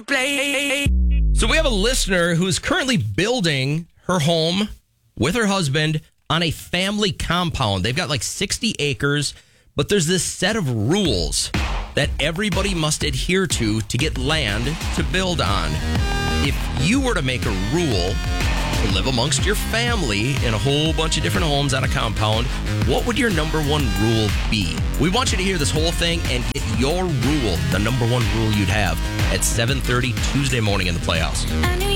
So we have a listener who is currently building her home with her husband on a family compound. They've got like 60 acres, but there's this set of rules that everybody must adhere to get land to build on. If you were to make a rule to live amongst your family in a whole bunch of different homes on a compound, what would your number one rule be? We want you to hear this whole thing and get your rule, the number one rule you'd have, at 7:30 Tuesday morning in the Playhouse.